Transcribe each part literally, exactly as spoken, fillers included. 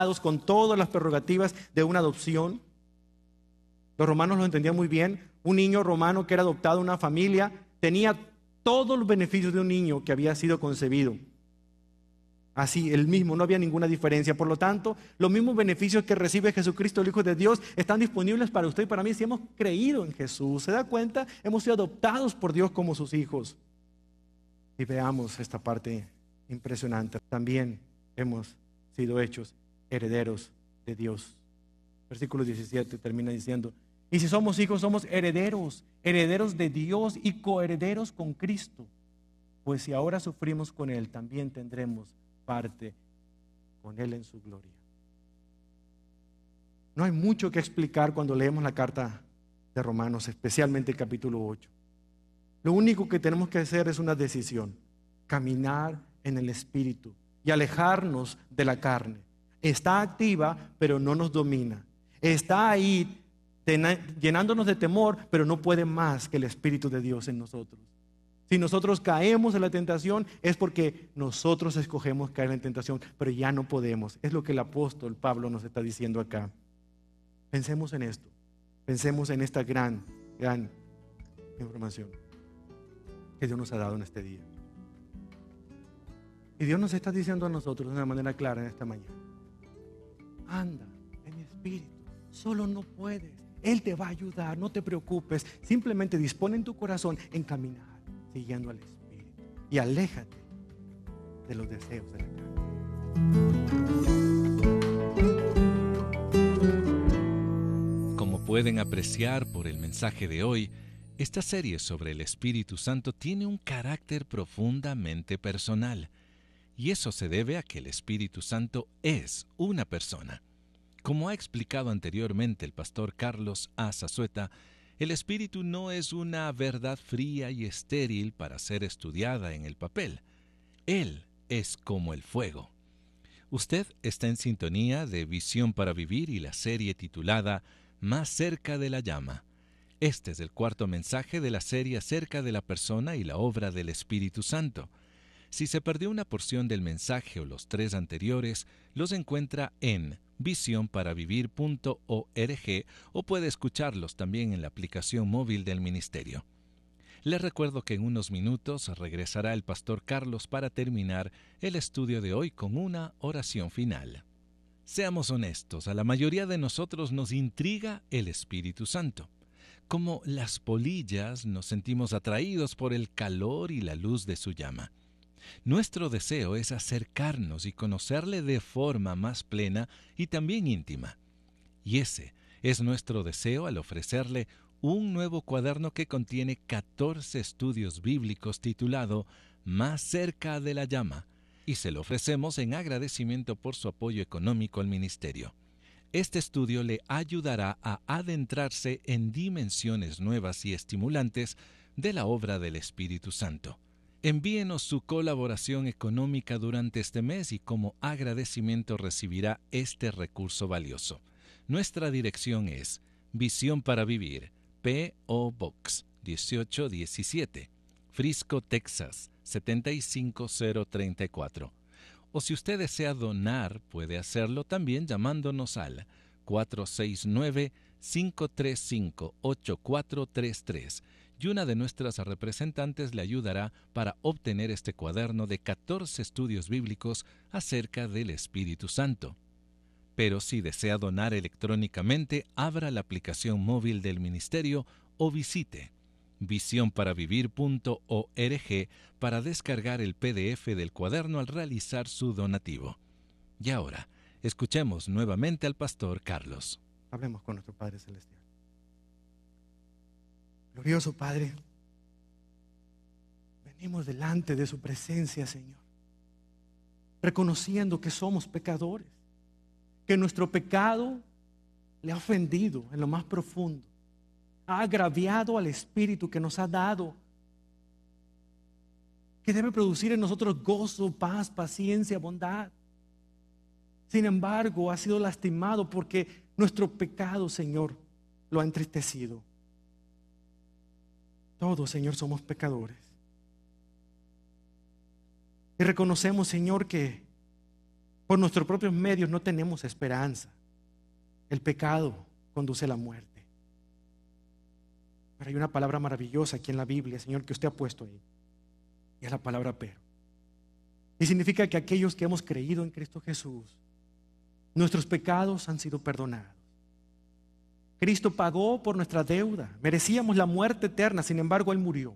con todas las prerrogativas de una adopción. Los romanos lo entendían muy bien. Un niño romano que era adoptado en una familia tenía todos los beneficios de un niño que había sido concebido. Así, el mismo, no había ninguna diferencia. Por lo tanto, los mismos beneficios que recibe Jesucristo, el Hijo de Dios, están disponibles para usted y para mí si hemos creído en Jesús. ¿Se da cuenta? Hemos sido adoptados por Dios como sus hijos. Y veamos esta parte impresionante. También hemos sido hechos herederos de Dios. Versículo diecisiete termina diciendo: y si somos hijos, somos herederos, herederos de Dios y coherederos con Cristo. Pues si ahora sufrimos con Él, también tendremos parte con Él en su gloria. No hay mucho que explicar cuando leemos la carta de Romanos, especialmente el capítulo ocho. Lo único que tenemos que hacer es una decisión: caminar en el Espíritu y alejarnos de la carne. Está activa, pero no nos domina. Está ahí llenándonos de temor, pero no puede más que el Espíritu de Dios en nosotros. Si nosotros caemos en la tentación, es porque nosotros escogemos caer en la tentación, pero ya no podemos. Es lo que el apóstol Pablo nos está diciendo acá. Pensemos en esto. Pensemos en esta gran, gran información que Dios nos ha dado en este día. Y Dios nos está diciendo a nosotros de una manera clara en esta mañana: anda en mi espíritu, solo no puedes. Él te va a ayudar, no te preocupes. Simplemente dispone en tu corazón en caminar siguiendo al Espíritu y aléjate de los deseos de la carne. Como pueden apreciar por el mensaje de hoy, esta serie sobre el Espíritu Santo tiene un carácter profundamente personal, y eso se debe a que el Espíritu Santo es una persona. Como ha explicado anteriormente el pastor Carlos A. Zazueta, el Espíritu no es una verdad fría y estéril para ser estudiada en el papel. Él es como el fuego. Usted está en sintonía de Visión para Vivir y la serie titulada Más cerca de la llama. Este es el cuarto mensaje de la serie acerca de la persona y la obra del Espíritu Santo. Si se perdió una porción del mensaje o los tres anteriores, los encuentra en visión para vivir punto org o puede escucharlos también en la aplicación móvil del ministerio. Les recuerdo que en unos minutos regresará el pastor Carlos para terminar el estudio de hoy con una oración final. Seamos honestos, a la mayoría de nosotros nos intriga el Espíritu Santo. Como las polillas, nos sentimos atraídos por el calor y la luz de su llama. Nuestro deseo es acercarnos y conocerle de forma más plena y también íntima. Y ese es nuestro deseo al ofrecerle un nuevo cuaderno que contiene catorce estudios bíblicos titulado Más cerca de la llama, y se lo ofrecemos en agradecimiento por su apoyo económico al ministerio. Este estudio le ayudará a adentrarse en dimensiones nuevas y estimulantes de la obra del Espíritu Santo. Envíenos su colaboración económica durante este mes y como agradecimiento recibirá este recurso valioso. Nuestra dirección es Visión para Vivir, P O Box dieciocho diecisiete, Frisco, Texas setenta y cinco cero treinta y cuatro. O si usted desea donar, puede hacerlo también llamándonos al cuatro seis nueve, cinco tres cinco, ocho cuatro tres tres. Y una de nuestras representantes le ayudará para obtener este cuaderno de catorce estudios bíblicos acerca del Espíritu Santo. Pero si desea donar electrónicamente, abra la aplicación móvil del ministerio o visite visión para vivir punto org para descargar el P D F del cuaderno al realizar su donativo. Y ahora, escuchemos nuevamente al pastor Carlos. Hablemos con nuestro Padre Celestial. Glorioso Padre, venimos delante de su presencia, Señor, reconociendo que somos pecadores, que nuestro pecado le ha ofendido en lo más profundo, ha agraviado al Espíritu que nos ha dado, que debe producir en nosotros gozo, paz, paciencia, bondad. Sin embargo, ha sido lastimado porque nuestro pecado, Señor, lo ha entristecido. Todos, Señor, somos pecadores. Y reconocemos, Señor, que Por nuestros propios medios no tenemos esperanza. El pecado conduce a la muerte. Pero hay una palabra maravillosa aquí en la Biblia, Señor, que usted ha puesto ahí. Y es la palabra pero. Y significa que aquellos que hemos creído en Cristo Jesús, nuestros pecados han sido perdonados. Cristo pagó por nuestra deuda. Merecíamos la muerte eterna, sin embargo Él murió.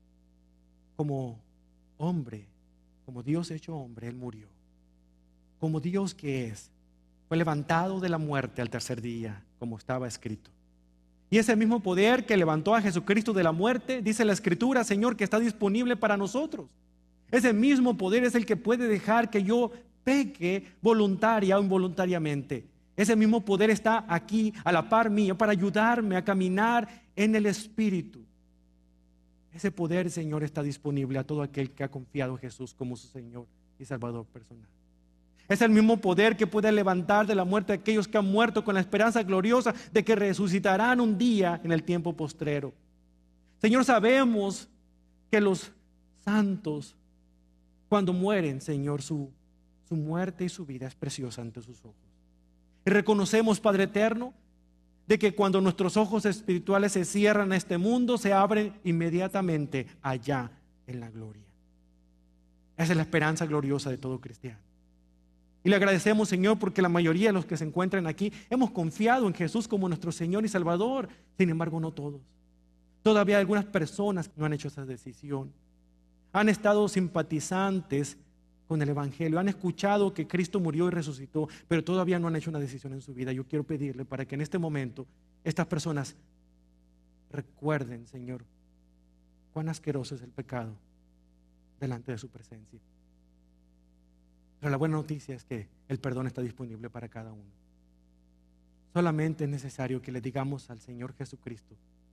Como hombre, como Dios hecho hombre, Él murió. Como Dios que es, fue levantado de la muerte al tercer día, como estaba escrito. Y ese mismo poder que levantó a Jesucristo de la muerte, dice la Escritura, Señor, que está disponible para nosotros. Ese mismo poder es el que puede dejar que yo peque voluntaria o involuntariamente. Ese mismo poder está aquí a la par mío para ayudarme a caminar en el Espíritu. Ese poder, Señor, está disponible a todo aquel que ha confiado en Jesús como su Señor y Salvador personal. Es el mismo poder que puede levantar de la muerte a aquellos que han muerto con la esperanza gloriosa de que resucitarán un día en el tiempo postrero. Señor, sabemos que los santos, cuando mueren, Señor, su, su muerte y su vida es preciosa ante sus ojos. Y reconocemos, Padre eterno, de que cuando nuestros ojos espirituales se cierran a este mundo, se abren inmediatamente allá en la gloria. Esa es la esperanza gloriosa de todo cristiano. Y le agradecemos, Señor, porque la mayoría de los que se encuentran aquí hemos confiado en Jesús como nuestro Señor y Salvador. Sin embargo, no todos. Todavía hay algunas personas que no han hecho esa decisión. Han estado simpatizantes con el Evangelio, han escuchado que Cristo murió y resucitó, pero todavía no han hecho una decisión en su vida. Yo quiero pedirle para que en este momento estas personas recuerden, Señor, cuán asqueroso es el pecado delante de su presencia. Pero la buena noticia es que el perdón está disponible para cada uno. Solamente es necesario que le digamos al Señor Jesucristo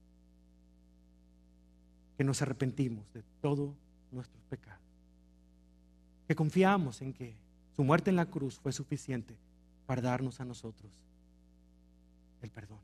que nos arrepentimos de todos nuestros pecados, que confiamos en que su muerte en la cruz fue suficiente para darnos a nosotros el perdón.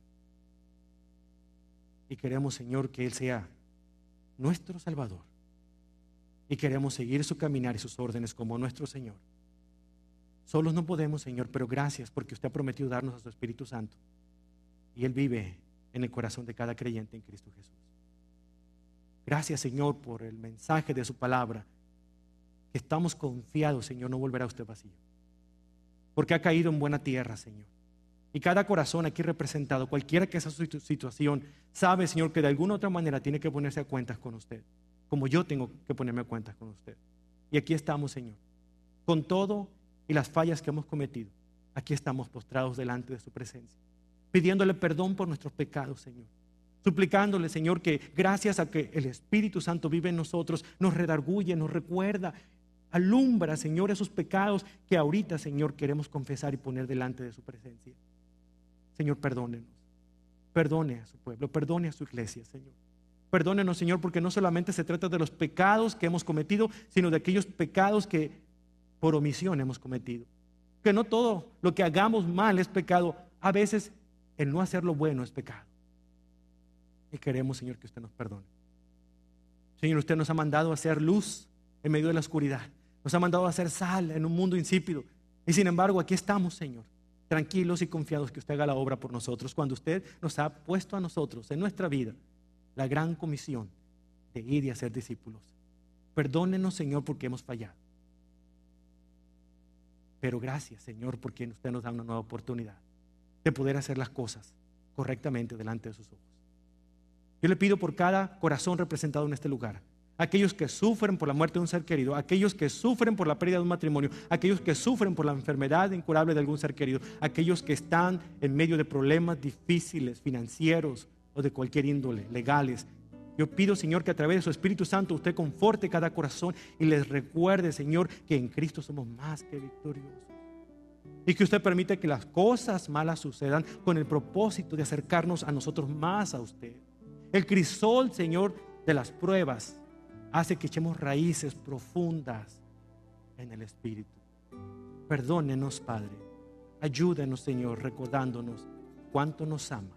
Y queremos, Señor, que Él sea nuestro Salvador. Y queremos seguir su caminar y sus órdenes como nuestro Señor. Solos no podemos, Señor, pero gracias porque usted ha prometido darnos a su Espíritu Santo. Y Él vive en el corazón de cada creyente en Cristo Jesús. Gracias, Señor, por el mensaje de su palabra. Que estamos confiados, Señor, no volverá usted vacío. Porque ha caído en buena tierra, Señor. Y cada corazón aquí representado, cualquiera que sea su situación, sabe, Señor, que de alguna u otra manera tiene que ponerse a cuentas con usted. Como yo tengo que ponerme a cuentas con usted. Y aquí estamos, Señor. Con todo y las fallas que hemos cometido, aquí estamos postrados delante de su presencia. Pidiéndole perdón por nuestros pecados, Señor. Suplicándole, Señor, que gracias a que el Espíritu Santo vive en nosotros, nos redarguye, nos recuerda, alumbra, Señor, esos pecados que ahorita, Señor, queremos confesar y poner delante de su presencia. Señor, perdónenos. Perdone a su pueblo, perdone a su iglesia, Señor. Perdónenos, Señor, porque no solamente se trata de los pecados que hemos cometido, sino de aquellos pecados que por omisión hemos cometido. Que no todo lo que hagamos mal es pecado. A veces el no hacer lo bueno es pecado. Y queremos, Señor, que usted nos perdone. Señor, usted nos ha mandado a hacer luz en medio de la oscuridad. Nos ha mandado a hacer sal en un mundo insípido. Y sin embargo, aquí estamos, Señor, tranquilos y confiados que usted haga la obra por nosotros, cuando usted nos ha puesto a nosotros en nuestra vida la gran comisión de ir y hacer discípulos. Perdónenos, Señor, porque hemos fallado. Pero gracias, Señor, porque usted nos da una nueva oportunidad de poder hacer las cosas correctamente delante de sus ojos. Yo le pido por cada corazón representado en este lugar, aquellos que sufren por la muerte de un ser querido, aquellos que sufren por la pérdida de un matrimonio, aquellos que sufren por la enfermedad incurable de algún ser querido, aquellos que están en medio de problemas difíciles, financieros o de cualquier índole, legales. Yo pido, Señor, que a través de su Espíritu Santo usted conforte cada corazón y les recuerde, Señor, que en Cristo somos más que victoriosos. Y que usted permite que las cosas malas sucedan con el propósito de acercarnos a nosotros más a usted. El crisol, Señor, de las pruebas hace que echemos raíces profundas en el Espíritu. Perdónenos, Padre. Ayúdenos, Señor, recordándonos cuánto nos ama.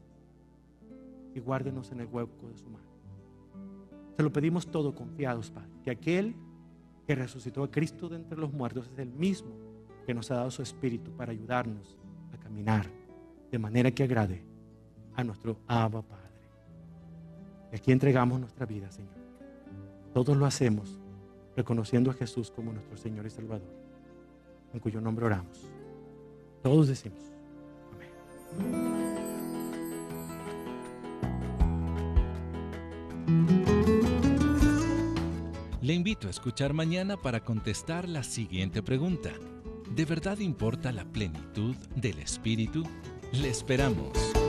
Y guárdenos en el hueco de su mano. Se lo pedimos todo confiados, Padre, que aquel que resucitó a Cristo de entre los muertos es el mismo que nos ha dado su Espíritu para ayudarnos a caminar de manera que agrade a nuestro Abba Padre. Y aquí entregamos nuestra vida, Señor. Todos lo hacemos reconociendo a Jesús como nuestro Señor y Salvador, en cuyo nombre oramos. Todos decimos amén. Le invito a escuchar mañana para contestar la siguiente pregunta. ¿De verdad importa la plenitud del Espíritu? Le esperamos.